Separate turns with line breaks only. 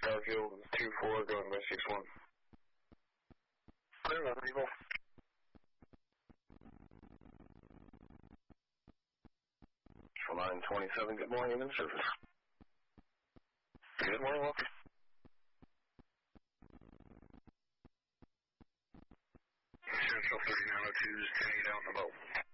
Starfield 2-4 going by 6-1. Clear, 11 Eagle.
Line 27, good morning, in service.
Good morning, welcome. Central 3902 is 10-8 out in the boat.